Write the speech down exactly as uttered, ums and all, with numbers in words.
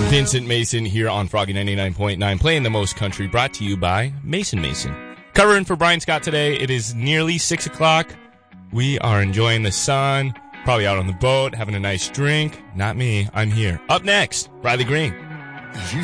Vincent Mason here on Froggy ninety-nine point nine, playing the most country, brought to you by Mason Mason. Covering for Brian Scott today, it is nearly six o'clock. We are enjoying the sun, probably out on the boat, having a nice drink. Not me, I'm here. Up next, Riley Green.